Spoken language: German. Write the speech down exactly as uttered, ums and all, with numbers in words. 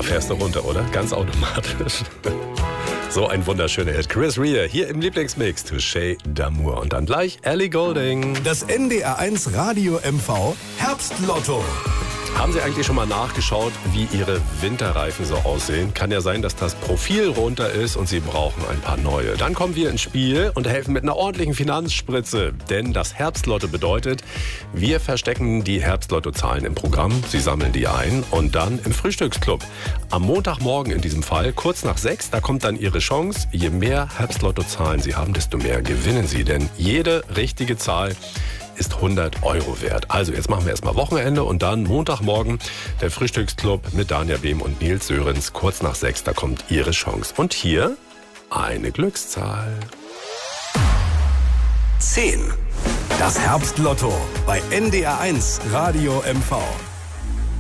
Da fährst du runter, oder? Ganz automatisch. So ein wunderschöner Hit. Chris Rea hier im Lieblingsmix. Touché d'Amour. Und dann gleich Ellie Goulding. Das N D R eins Radio M V Herbstlotto. Haben Sie eigentlich schon mal nachgeschaut, wie Ihre Winterreifen so aussehen? Kann ja sein, dass das Profil runter ist und Sie brauchen ein paar neue. Dann kommen wir ins Spiel und helfen mit einer ordentlichen Finanzspritze. Denn das Herbstlotto bedeutet, wir verstecken die Herbstlottozahlen im Programm. Sie sammeln die ein und dann im Frühstücksclub. Am Montagmorgen in diesem Fall, kurz nach sechs, da kommt dann Ihre Chance. Je mehr Herbstlottozahlen Sie haben, desto mehr gewinnen Sie. Denn jede richtige Zahl ist hundert Euro wert. Also jetzt machen wir erstmal Wochenende und dann Montagmorgen der Frühstücksclub mit Danja Behm und Nils Sörensen. Kurz nach sechs, da kommt Ihre Chance. Und hier eine Glückszahl. zehn. Das Herbstlotto bei N D R eins Radio M V.